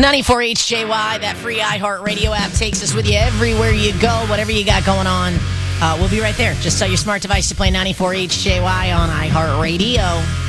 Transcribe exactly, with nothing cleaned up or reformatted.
ninety-four H J Y, that free iHeartRadio app takes us with you everywhere you go, whatever you got going on. Uh, we'll be right there. Just tell your smart device to play ninety-four H J Y on iHeartRadio.